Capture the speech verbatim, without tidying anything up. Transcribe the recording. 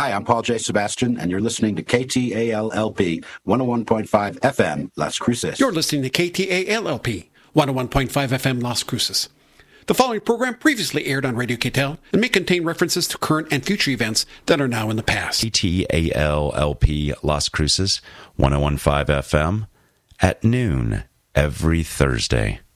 Hi, I'm Paul J. Sebastian, and you're listening to K T A L L P one oh one point five F M, Las Cruces. You're listening to K T A L L P one oh one point five F M, Las Cruces. The following program previously aired on Radio K T A L and may contain references to current and future events that are now in the past. K T A L L P Las Cruces, one oh one point five F M, at noon every Thursday.